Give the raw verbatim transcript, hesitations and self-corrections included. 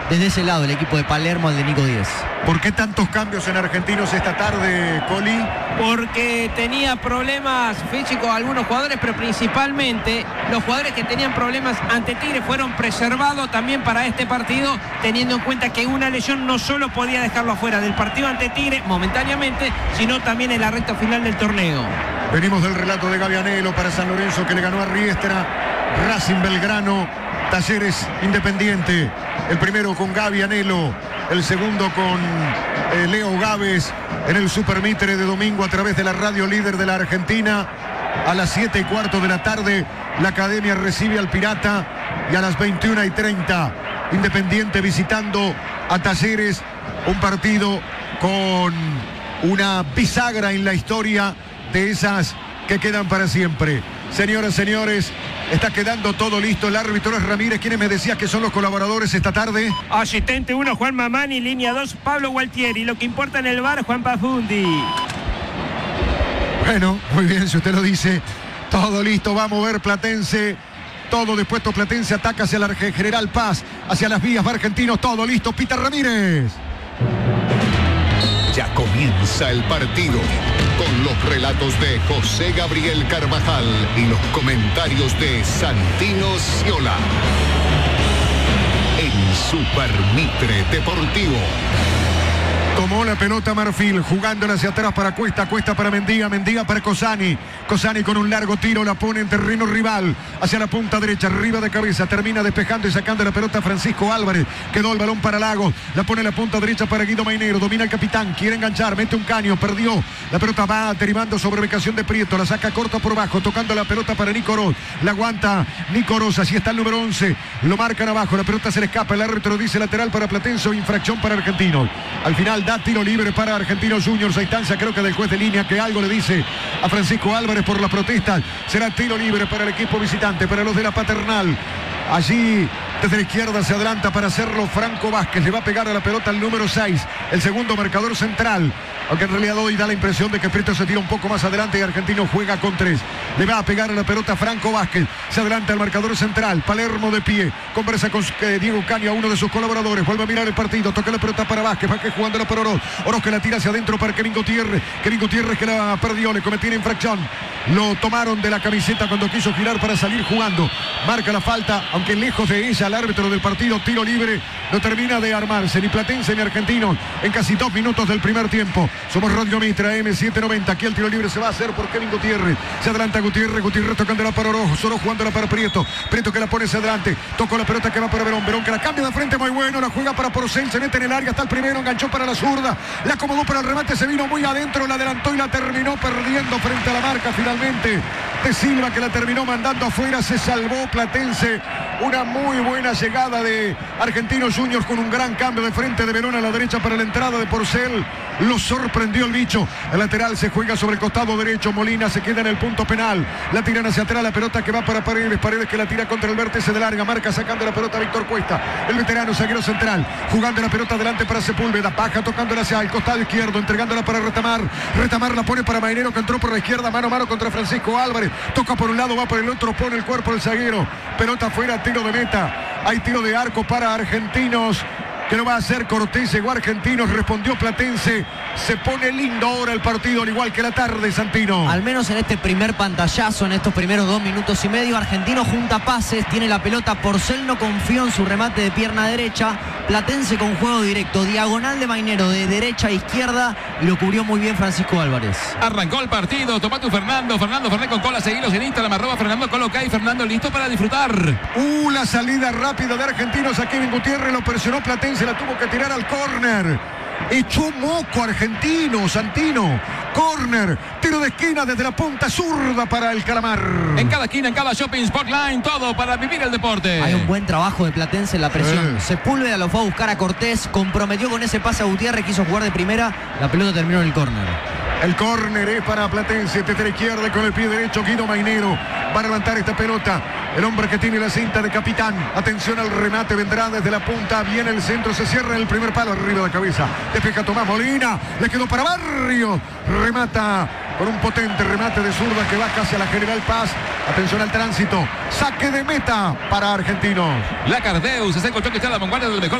desde ese lado el equipo de Palermo al de Nico Díez. ¿Por qué tantos cambios en Argentinos esta tarde, Coli? Porque tenía problemas físicos algunos jugadores, pero principalmente los jugadores que tenían problemas ante Tigre fueron preservados también para este partido, teniendo en cuenta que una lesión no solo podía dejarlo afuera del partido ante Tigre momentáneamente, sino también en la recta final del torneo. Venimos del relato de Gaby Anelo para San Lorenzo, que le ganó a Riestra, Racing Belgrano, Talleres Independiente. El primero con Gaby Anelo, el segundo con eh, Leo Gávez en el Super Mitre de domingo a través de la radio líder de la Argentina. A las siete y cuarto de la tarde la Academia recibe al Pirata, y a las veintiuna y treinta Independiente visitando a Talleres, un partido con una bisagra en la historia de esas que quedan para siempre. Señoras, señores, está quedando todo listo. El árbitro es Ramírez. ¿Quiénes me decías que son los colaboradores esta tarde? Asistente uno, Juan Mamani. Línea dos, Pablo Gualtieri. Lo que importa en el bar, Juan Pafundi. Bueno, muy bien, si usted lo dice. Todo listo, va a mover Platense. Todo dispuesto, Platense ataca hacia la General Paz, hacia las vías, va Argentinos. Todo listo, Pita Ramírez. Ya comienza el partido, con los relatos de José Gabriel Carvajal y los comentarios de Santino Sciola. En Super Mitre Deportivo. Tomó la pelota Marfil, jugándola hacia atrás para Cuesta, Cuesta para Mendiga, Mendiga para Cosani. Cosani con un largo tiro, la pone en terreno rival, hacia la punta derecha, arriba de cabeza, termina despejando y sacando la pelota Francisco Álvarez. Quedó el balón para Lagos, la pone en la punta derecha para Guido Mainero, domina el capitán, quiere enganchar, mete un caño, perdió. La pelota va derivando sobre ubicación de Prieto, la saca corta por bajo, tocando la pelota para Nico Ros. La aguanta Nico Ros, así está el número once, lo marcan abajo, la pelota se le escapa, el árbitro dice lateral para Platense, infracción para Argentinos. Al final da tiro libre para Argentinos Juniors a instancia, creo que del juez de línea, que algo le dice a Francisco Álvarez por la protesta. Será tiro libre para el equipo visitante, para los de la Paternal. Allí desde la izquierda se adelanta para hacerlo Franco Vázquez, le va a pegar a la pelota el número seis, el segundo marcador central, aunque en realidad hoy da la impresión de que Prieto se tira un poco más adelante y Argentino juega con tres. Le va a pegar a la pelota Franco Vázquez, se adelanta el marcador central, Palermo de pie, conversa con eh, Diego Caño, uno de sus colaboradores, vuelve a mirar el partido, toca la pelota para Vázquez, Vázquez jugándola para Oroz, Oroz que la tira hacia adentro para Kevin Gutiérrez, Kevin Gutiérrez que la perdió, le cometió una infracción, lo tomaron de la camiseta cuando quiso girar para salir jugando, marca la falta, aunque lejos de ella el árbitro del partido, tiro libre, no termina de armarse, ni Platense ni Argentinos, en casi dos minutos del primer tiempo. Somos Radio Mitra, M setecientos noventa, aquí el tiro libre se va a hacer por Kevin Gutiérrez, se adelanta Gutiérrez, Gutiérrez tocándola para Oroz, Oroz jugándola para Prieto, Prieto que la pone hacia adelante, tocó la pelota que va para Verón, Verón que la cambia de frente, muy bueno, la juega para Porcel, se mete en el área, está el primero, enganchó para la zurda, la acomodó para el remate, se vino muy adentro, la adelantó y la terminó perdiendo frente a la marca finalmente. De Silva que la terminó mandando afuera, se salvó Platense. Una muy buena llegada de Argentinos Juniors con un gran cambio de frente de Verón a la derecha para la entrada de Porcel. Lo sorprendió el bicho. El lateral se juega sobre el costado derecho. Molina se queda en el punto penal. La tiran hacia atrás, la pelota que va para Paredes. Paredes que la tira contra el vértice de larga. Marca sacando la pelota Víctor Cuesta. El veterano zaguero central. Jugando la pelota adelante para Sepúlveda. Baja tocándola hacia el costado izquierdo. Entregándola para Retamar. Retamar la pone para Mainero que entró por la izquierda. Mano a mano contra Francisco Álvarez. Toca por un lado, va por el otro. Pone el cuerpo el zaguero. Pelota afuera, tiro de meta. Hay tiro de arco para Argentinos. Que no va a hacer Cortés, llegó Argentinos, respondió Platense. Se pone lindo ahora el partido, al igual que la tarde, Santino. Al menos en este primer pantallazo, en estos primeros dos minutos y medio, Argentino junta pases, tiene la pelota. Porcel no confió en su remate de pierna derecha. Platense con juego directo, diagonal de Mainero, de derecha a izquierda, y lo cubrió muy bien Francisco Álvarez. Arrancó el partido, tomá tu Fernando, Fernando Fernández con cola, seguilos en Instagram, arroba Fernando Coloca y Fernando listo para disfrutar. Uh, la salida rápida de Argentinos a Kevin Gutiérrez, lo presionó Platense, la tuvo que tirar al córner. Echó moco Argentino, Santino. Córner, tiro de esquina desde la punta zurda para el Calamar. En cada esquina, en cada shopping, Spotline, todo para vivir el deporte. Hay un buen trabajo de Platense en la presión. Eh. Sepúlveda lo fue a buscar a Cortés, comprometió con ese pase a Gutiérrez, quiso jugar de primera, la pelota terminó en el córner. El córner es para Platense, desde la izquierda con el pie derecho Guido Mainero. Va a levantar esta pelota. El hombre que tiene la cinta de capitán. Atención al remate, vendrá desde la punta. Viene el centro, se cierra en el primer palo, arriba de la cabeza. Despeja Tomás Molina. Le quedó para Barrio. Remata con un potente remate de zurda que va casi a la General Paz. Atención al tránsito. Saque de meta para Argentinos. La Cardeus es el colchón que está a la vanguardia del mejor